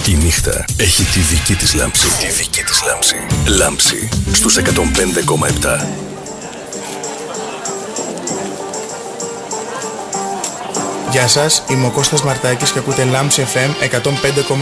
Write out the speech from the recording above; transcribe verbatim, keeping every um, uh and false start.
Και η νύχτα έχει τη δική της λάμψη. Τη δική της λάμψη. Λάμψη στους εκατόν πέντε κόμμα επτά. Γεια σας, είμαι ο Κώστας Μαρτάκης και ακούτε Λάμψη εφ εμ εκατόν πέντε κόμμα επτά.